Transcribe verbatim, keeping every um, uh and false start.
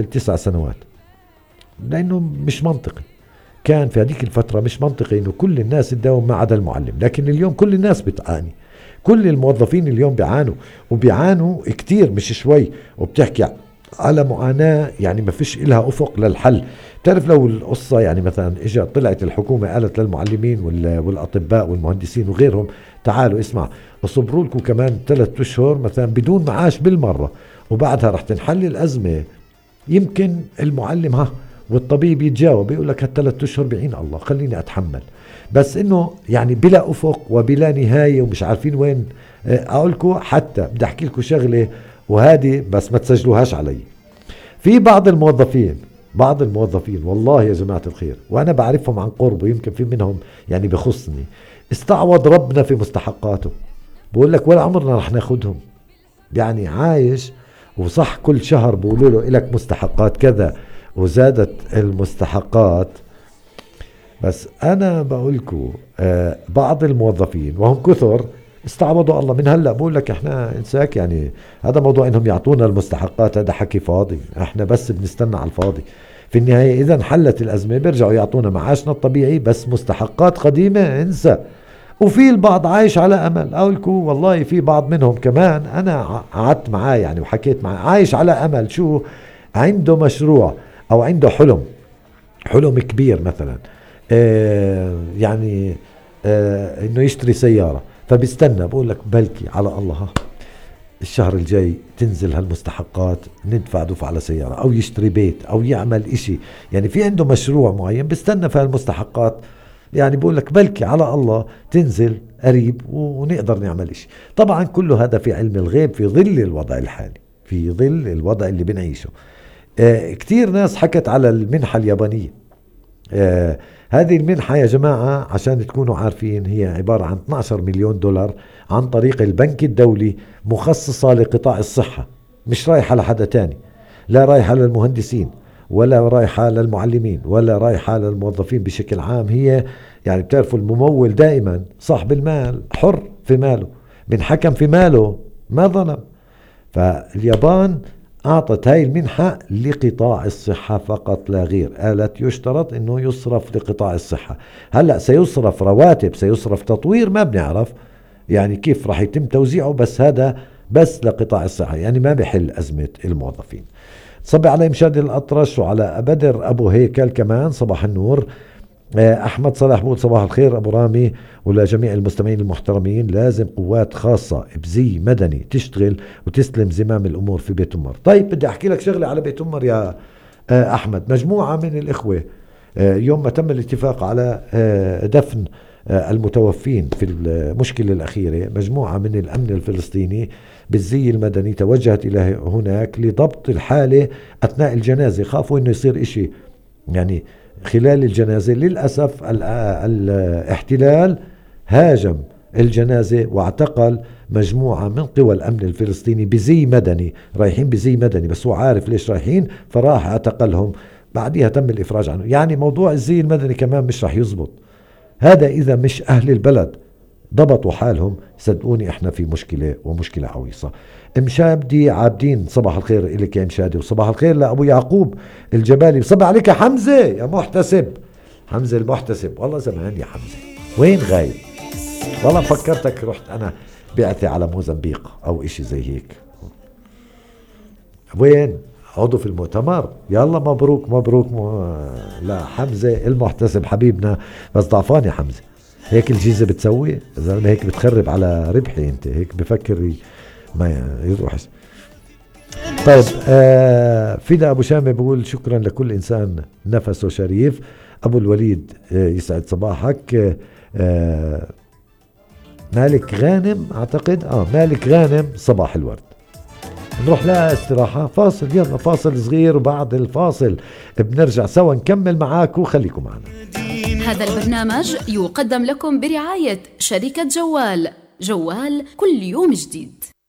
تسع سنوات، لأنه مش منطقي. كان في هذيك الفترة مش منطقي إنه كل الناس تداوم ما عدا المعلم، لكن اليوم كل الناس بتعاني، كل الموظفين اليوم بيعانوا وبيعانوا كتير مش شوي، وبتحكي على معاناة يعني ما فيش إلها أفق للحل. تعرف لو القصة يعني مثلا إجا طلعت الحكومة قالت للمعلمين والأطباء والمهندسين وغيرهم تعالوا اسمع اصبروا لكم كمان ثلاثة أشهر مثلا بدون معاش بالمرة، وبعدها رح تنحل الأزمة، يمكن المعلم ها والطبيب يتجاوب يقول لك هالثلاث أشهر بعين الله خليني أتحمل. بس إنه يعني بلا أفق وبلا نهاية ومش عارفين وين. أقول لكم حتى بدي أحكي لكم شغلة وهذه بس ما تسجلوهاش علي. في بعض الموظفين بعض الموظفين والله يا جماعة الخير وأنا بعرفهم عن قرب ويمكن في منهم يعني بخصني، استعوض ربنا في مستحقاته. بقول لك ولا عمرنا رح ناخدهم، يعني عايش وصح كل شهر بقولوا له إلك مستحقات كذا وزادت المستحقات. بس أنا بقولكم آه بعض الموظفين وهم كثر استعوضوا الله من هلأ. بقول لك احنا انساك، يعني هذا موضوع انهم يعطونا المستحقات هذا حكي فاضي، احنا بس بنستنى على الفاضي. في النهاية اذا انحلت الازمة بيرجعوا يعطونا معاشنا الطبيعي، بس مستحقات قديمة انسى. وفي البعض عايش على امل. اقولكم والله في بعض منهم كمان انا قعدت معاه يعني وحكيت معاه عايش على امل، شو عنده مشروع او عنده حلم حلم كبير مثلا اه يعني اه انه يشتري سيارة، فبيستنى بقول لك بلكي على الله الشهر الجاي تنزل هالمستحقات ندفع دفع على سيارة أو يشتري بيت أو يعمل إشي، يعني في عنده مشروع معين بيستنى في هالمستحقات. يعني بقول لك بلكي على الله تنزل قريب ونقدر نعمل إشي. طبعا كله هذا في علم الغيب في ظل الوضع الحالي، في ظل الوضع اللي بنعيشه. آه كتير ناس حكت على المنحة اليابانية. آه هذه المنحة يا جماعة عشان تكونوا عارفين هي عبارة عن اثني عشر مليون دولار عن طريق البنك الدولي، مخصصة لقطاع الصحة، مش رايحة لحدا تاني، لا رايحة للمهندسين ولا رايحة للمعلمين ولا رايحة للموظفين بشكل عام. هي يعني بتعرفوا الممول دائما صاحب المال حر في ماله، من حكم في ماله ما ظلم. فاليابان أعطت هاي المنحة لقطاع الصحة فقط لا غير، قالت يشترط أنه يصرف لقطاع الصحة. هلأ سيصرف رواتب سيصرف تطوير ما بنعرف يعني كيف راح يتم توزيعه، بس هذا بس لقطاع الصحة، يعني ما بيحل أزمة الموظفين. صبي على مشاد الأطرش وعلى بدر أبو هيكل كمان صباح النور. أحمد صلاح بقول صباح الخير أبو رامي ولجميع المستمعين المحترمين، لازم قوات خاصة بزي مدني تشتغل وتسلم زمام الأمور في بيت أمر. طيب بدي أحكي لك شغلة على بيت أمر يا أحمد. مجموعة من الإخوة يوم ما تم الاتفاق على دفن المتوفين في المشكلة الأخيرة، مجموعة من الأمن الفلسطيني بالزي المدني توجهت إلى هناك لضبط الحالة أثناء الجنازة، خافوا إنه يصير إشي يعني خلال الجنازة. للأسف الاحتلال هاجم الجنازة واعتقل مجموعة من قوى الأمن الفلسطيني بزي مدني، رايحين بزي مدني بس هو عارف ليش رايحين فراح اعتقلهم، بعدها تم الإفراج عنه. يعني موضوع الزي المدني كمان مش رح يزبط، هذا إذا مش أهل البلد ضبطوا حالهم صدقوني احنا في مشكلة ومشكلة عويصة. مشابدي عابدين صباح الخير إليك يا مشادي، وصباح الخير لأبو يعقوب الجبالي. صباح عليك يا حمزة يا محتسب، حمزة المحتسب. والله زمان يا حمزة وين غايب؟ والله فكرتك رحت أنا بعتي على موزمبيق أو إشي زي هيك. وين عضو في المؤتمر؟ يلا مبروك مبروك م... لا حمزة المحتسب حبيبنا بس ضعفان يا حمزة، هيك الجيزة بتسوي زلمة، هيك بتخرب على ربحي انت، هيك بفكر ما يروحش. طيب آه فيدا ابو شامة بقول شكرا لكل انسان نفسه شريف. ابو الوليد آه يسعد صباحك. آه مالك غانم اعتقد اه مالك غانم صباح الورد. نروح لها استراحة فاصل، يلا فاصل صغير وبعد الفاصل بنرجع سوا نكمل معاكم، خليكم معنا. هذا البرنامج يقدم لكم برعاية شركة جوال، جوال كل يوم جديد.